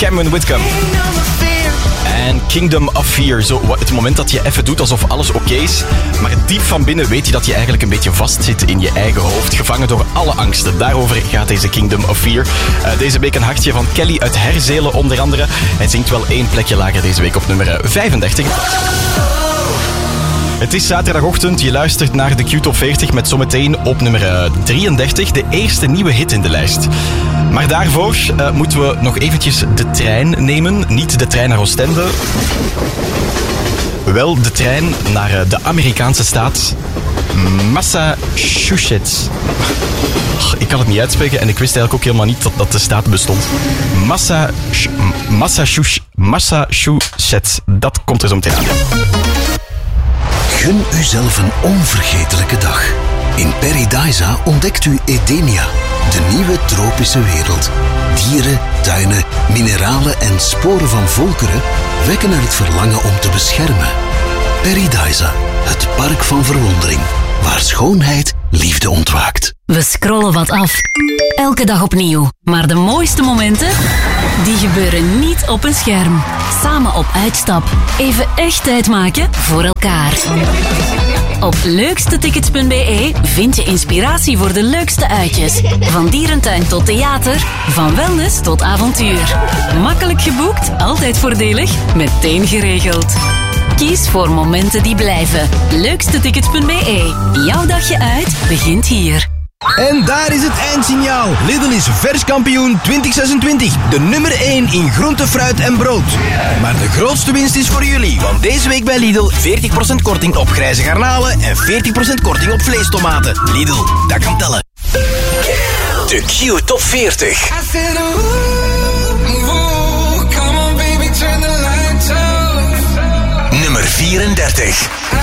Cameron Whitcomb. En Kingdom of Fear. Zo, het moment dat je even doet alsof alles oké is, maar diep van binnen weet je dat je eigenlijk een beetje vastzit in je eigen hoofd, gevangen door alle angsten. Daarover gaat deze Kingdom of Fear. Deze week een hartje van Kelly uit Herzelen onder andere. Hij zingt wel 1 plekje lager deze week op nummer 35. Het is zaterdagochtend, je luistert naar de Q-Top 40 met zometeen op nummer 33 de eerste nieuwe hit in de lijst. Maar daarvoor moeten we nog eventjes de trein nemen. Niet de trein naar Oostende. Wel de trein naar de Amerikaanse staat Massachusetts. Ik kan het niet uitspreken en ik wist eigenlijk ook helemaal niet dat de staat bestond. Massachusetts. Dat komt er zo meteen aan. Gun uzelf een onvergetelijke dag. In Paradisa ontdekt u Edenia, de nieuwe tropische wereld. Dieren, tuinen, mineralen en sporen van volkeren wekken er het verlangen om te beschermen. Paradisa, het park van verwondering, waar schoonheid liefde ontwaakt. We scrollen wat af. Elke dag opnieuw. Maar de mooiste momenten, die gebeuren niet op een scherm. Samen op uitstap. Even echt tijd maken voor elkaar. Op leukstetickets.be vind je inspiratie voor de leukste uitjes. Van dierentuin tot theater, van wellness tot avontuur. Makkelijk geboekt, altijd voordelig, meteen geregeld. Kies voor momenten die blijven. Leukstetickets.be. Jouw dagje uit begint hier. En daar is het eindsignaal. Lidl is vers kampioen 2026. De nummer 1 in groente, fruit en brood. Maar de grootste winst is voor jullie. Want deze week bij Lidl 40% korting op grijze garnalen en 40% korting op vleestomaten. Lidl, dat kan tellen. De Q-Top 40. Nummer 34.